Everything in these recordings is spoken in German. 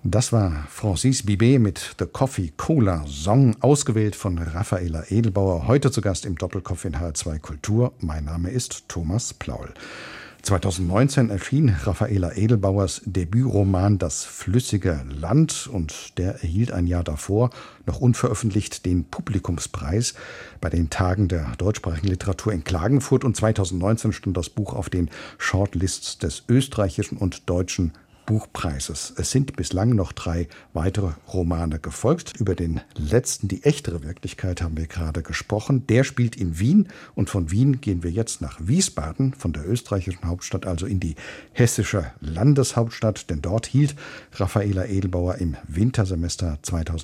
Das war Francis Bibet mit The Coffee Cola Song, ausgewählt von Raffaela Edelbauer. Heute zu Gast im Doppelkopf in HR2 Kultur. Mein Name ist Thomas Plaul. 2019 erschien Raffaela Edelbauers Debütroman Das flüssige Land und der erhielt ein Jahr davor, noch unveröffentlicht, den Publikumspreis bei den Tagen der deutschsprachigen Literatur in Klagenfurt und 2019 stand das Buch auf den Shortlists des österreichischen und deutschen Buchpreises. Es sind bislang noch 3 weitere Romane gefolgt. Über den letzten, Die echtere Wirklichkeit, haben wir gerade gesprochen. Der spielt in Wien und von Wien gehen wir jetzt nach Wiesbaden, von der österreichischen Hauptstadt also in die hessische Landeshauptstadt, denn dort hielt Raffaela Edelbauer im Wintersemester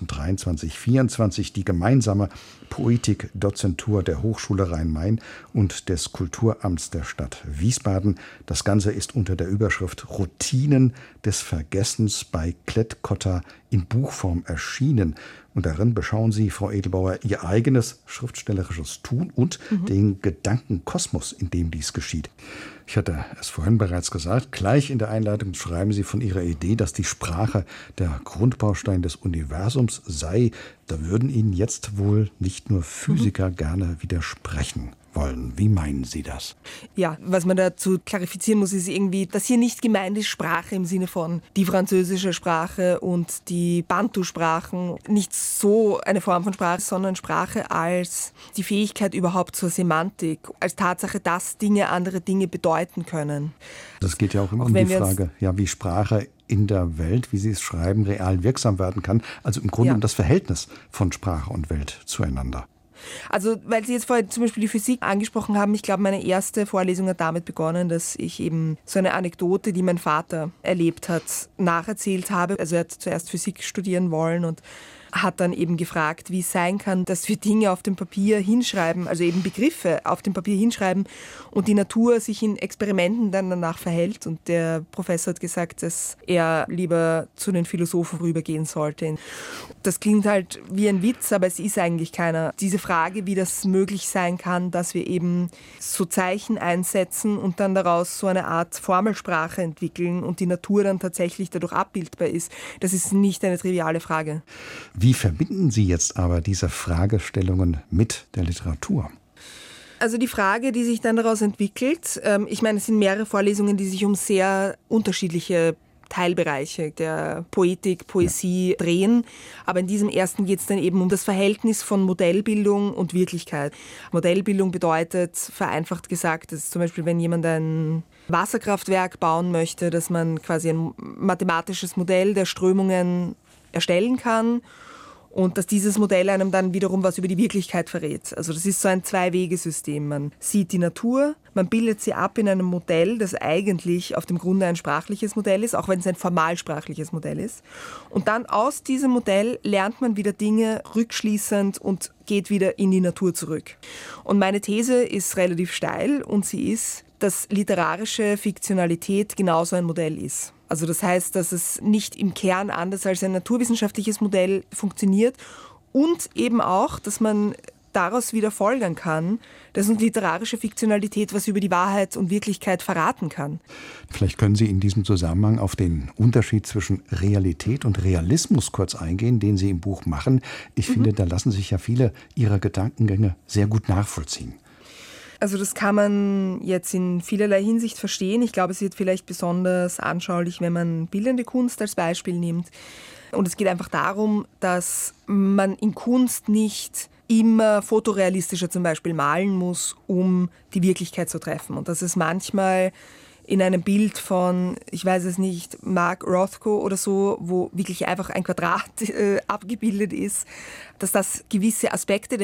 2023/24 die gemeinsame Poetikdozentur der Hochschule Rhein-Main und des Kulturamts der Stadt Wiesbaden. Das Ganze ist unter der Überschrift Routinen des Vergessens bei Klett-Cotta in Buchform erschienen. Und darin beschauen Sie, Frau Edelbauer, Ihr eigenes schriftstellerisches Tun und den Gedankenkosmos, in dem dies geschieht. Ich hatte es vorhin bereits gesagt, gleich in der Einleitung schreiben Sie von Ihrer Idee, dass die Sprache der Grundbaustein des Universums sei. Da würden Ihnen jetzt wohl nicht nur Physiker gerne widersprechen wollen. Wie meinen Sie das? Ja, was man dazu klarifizieren muss, ist irgendwie, dass hier nicht gemeint ist Sprache im Sinne von die französische Sprache und die Bantu-Sprachen. Nicht so eine Form von Sprache, sondern Sprache als die Fähigkeit überhaupt zur Semantik, als Tatsache, dass Dinge andere Dinge bedeuten können. Das geht ja auch immer um die Frage, ja, wie Sprache in der Welt, wie Sie es schreiben, real wirksam werden kann. Also im Grunde um das Verhältnis von Sprache und Welt zueinander. Also, weil Sie jetzt vorhin zum Beispiel die Physik angesprochen haben, ich glaube, meine erste Vorlesung hat damit begonnen, dass ich eben so eine Anekdote, die mein Vater erlebt hat, nacherzählt habe. Also er hat zuerst Physik studieren wollen und hat dann eben gefragt, wie es sein kann, dass wir Dinge auf dem Papier hinschreiben, also eben Begriffe auf dem Papier hinschreiben und die Natur sich in Experimenten dann danach verhält. Und der Professor hat gesagt, dass er lieber zu den Philosophen rübergehen sollte. Das klingt halt wie ein Witz, aber es ist eigentlich keiner. Diese Frage, wie das möglich sein kann, dass wir eben so Zeichen einsetzen und dann daraus so eine Art Formelsprache entwickeln und die Natur dann tatsächlich dadurch abbildbar ist, das ist nicht eine triviale Frage. Wie verbinden Sie jetzt aber diese Fragestellungen mit der Literatur? Also die Frage, die sich dann daraus entwickelt, ich meine, es sind mehrere Vorlesungen, die sich um sehr unterschiedliche Teilbereiche der Poetik, Poesie drehen. Aber in diesem ersten geht es dann eben um das Verhältnis von Modellbildung und Wirklichkeit. Modellbildung bedeutet, vereinfacht gesagt, dass zum Beispiel, wenn jemand ein Wasserkraftwerk bauen möchte, dass man quasi ein mathematisches Modell der Strömungen erstellen kann und dass dieses Modell einem dann wiederum was über die Wirklichkeit verrät. Also das ist so ein Zwei-Wege-System. Man sieht die Natur, man bildet sie ab in einem Modell, das eigentlich auf dem Grunde ein sprachliches Modell ist, auch wenn es ein formalsprachliches Modell ist. Und dann aus diesem Modell lernt man wieder Dinge rückschließend und geht wieder in die Natur zurück. Und meine These ist relativ steil und sie ist, dass literarische Fiktionalität genauso ein Modell ist. Also das heißt, dass es nicht im Kern anders als ein naturwissenschaftliches Modell funktioniert und eben auch, dass man daraus wieder folgern kann, dass uns literarische Fiktionalität was über die Wahrheit und Wirklichkeit verraten kann. Vielleicht können Sie in diesem Zusammenhang auf den Unterschied zwischen Realität und Realismus kurz eingehen, den Sie im Buch machen. Ich finde, da lassen sich ja viele Ihrer Gedankengänge sehr gut nachvollziehen. Also das kann man jetzt in vielerlei Hinsicht verstehen. Ich glaube, es wird vielleicht besonders anschaulich, wenn man bildende Kunst als Beispiel nimmt. Und es geht einfach darum, dass man in Kunst nicht immer fotorealistischer zum Beispiel malen muss, um die Wirklichkeit zu treffen. Und dass es manchmal in einem Bild von, ich weiß es nicht, Mark Rothko oder so, wo wirklich einfach ein Quadrat abgebildet ist, dass das gewisse Aspekte